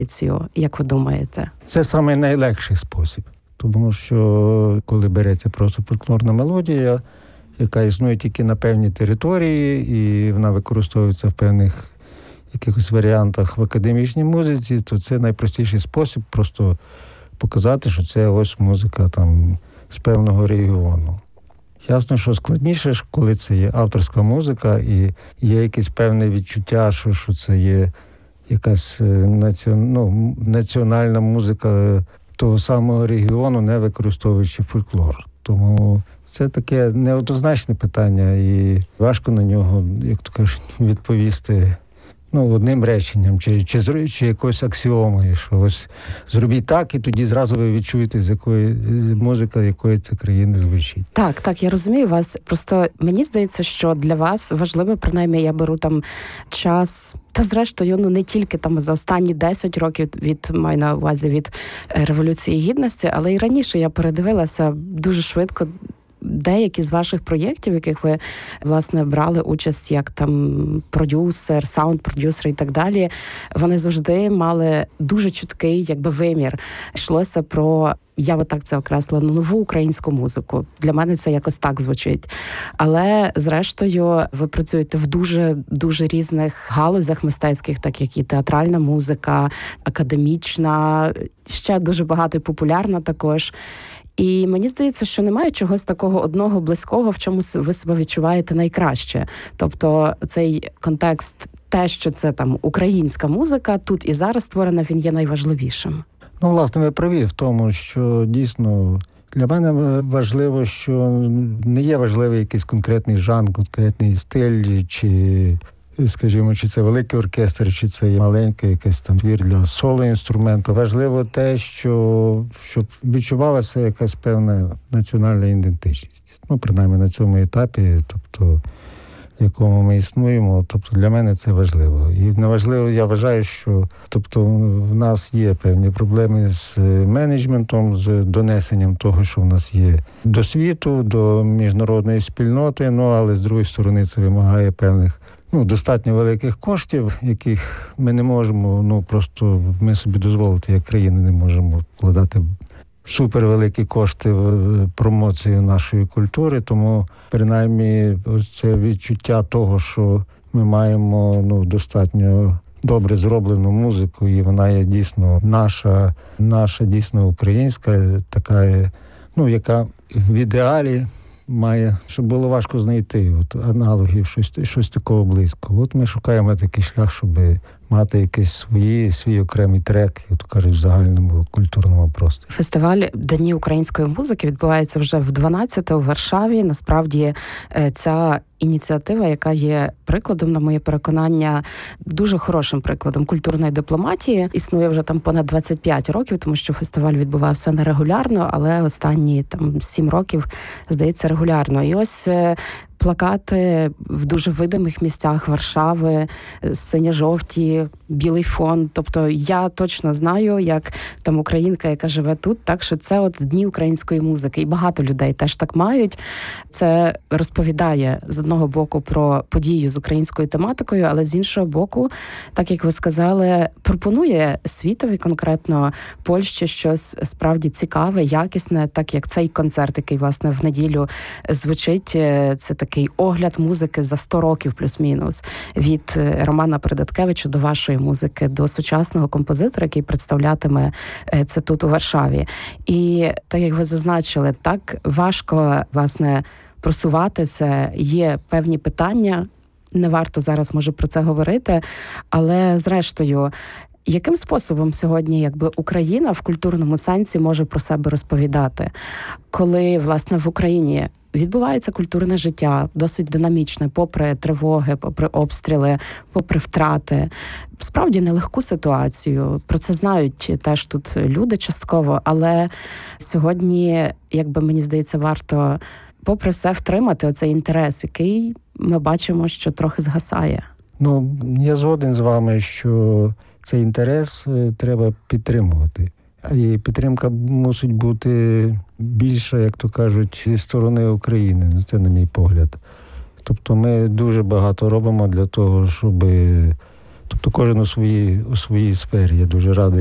як ви думаєте? Це саме найлегший спосіб. Тому що коли береться просто фольклорна мелодія, яка існує тільки на певній території, і вона використовується в певних якихось варіантах в академічній музиці, то це найпростіший спосіб просто показати, що це ось музика там з певного регіону. Ясно, що складніше, коли це є авторська музика і є якесь певне відчуття, що це є якась національна музика того самого регіону, не використовуючи фольклор. Тому це таке неоднозначне питання, і важко на нього, як то кажуть, відповісти одним реченням, чи якоюсь аксіомою, що ось зробіть так, і тоді зразу ви відчуєте, з якої музика, якої це країни звучить. Так, я розумію вас. Просто мені здається, що для вас важливо, принаймні, я беру там час, та зрештою, не тільки там за останні 10 років маю на увазі від Революції Гідності, але і раніше я передивилася дуже швидко деякі з ваших проєктів, в яких ви, власне, брали участь як там продюсер, саунд-продюсер і так далі, вони завжди мали дуже чіткий вимір. Йшлося про, я би так це окреслила, нову українську музику. Для мене це якось так звучить. Але, зрештою, ви працюєте в дуже різних галузях мистецьких, так як і театральна музика, академічна, ще дуже багато і популярна також. І мені здається, що немає чогось такого одного близького, в чому ви себе відчуваєте найкраще. Тобто цей контекст, те, що це там українська музика, тут і зараз створена, він є найважливішим. Власне, ви праві в тому, що дійсно для мене важливо, що не є важливий якийсь конкретний жанр, конкретний стиль, чи, скажімо, чи це великий оркестр, чи це маленький якийсь там твір для соло-інструменту. Важливо те, щоб відчувалася якась певна національна ідентичність. Принаймні на цьому етапі, тобто в якому ми існуємо, тобто для мене це важливо. І неважливо, я вважаю, що в нас є певні проблеми з менеджментом, з донесенням того, що в нас є до світу, до міжнародної спільноти, але з другої сторони це вимагає певних достатньо великих коштів, яких ми не можемо, просто ми собі дозволити, як країни, не можемо вкладати супервеликі кошти в промоцію нашої культури, тому принаймні ось це відчуття того, що ми маємо достатньо добре зроблену музику, і вона є дійсно наша дійсно українська, така, яка в ідеалі має, щоб було важко знайти аналогів, щось такого близького. Ми шукаємо такий шлях, щоб мати якийсь свій окремий трек, як то кажуть, в загальному культурному просторі. Фестиваль Дні української музики відбувається вже в 12-те у Варшаві. Насправді ця ініціатива, яка є прикладом, на моє переконання, дуже хорошим прикладом культурної дипломатії, існує вже там понад 25 років, тому що фестиваль відбувався нерегулярно, але останні 7 років, здається, регулярно. І ось плакати в дуже видимих місцях Варшави, синьо-жовті, білий фон. Тобто я точно знаю, як там українка, яка живе тут, так що це Дні української музики. І багато людей теж так мають. Це розповідає з одного боку про подію з українською тематикою, але з іншого боку, так як ви сказали, пропонує світові, конкретно Польщі, щось справді цікаве, якісне, так як цей концерт, який, власне, в неділю звучить, це такий огляд музики за 100 років плюс-мінус. Від Романа Придаткевича до вашої музики, до сучасного композитора, який представлятиме це тут у Варшаві. І так як ви зазначили, так важко, власне, просувати це. Є певні питання, не варто зараз, може, про це говорити, але, зрештою, яким способом сьогодні Україна в культурному сенсі може про себе розповідати? Коли, власне, в Україні відбувається культурне життя, досить динамічне, попри тривоги, попри обстріли, попри втрати. Справді нелегку ситуацію. Про це знають теж тут люди частково, але сьогодні, мені здається, варто попри все втримати оцей інтерес, який ми бачимо, що трохи згасає. Я згоден з вами, що цей інтерес треба підтримувати. І підтримка мусить бути більша, як то кажуть, зі сторони України. Це, на мій погляд. Тобто ми дуже багато робимо для того, щоб Тобто кожен у своїй сфері. Я дуже радий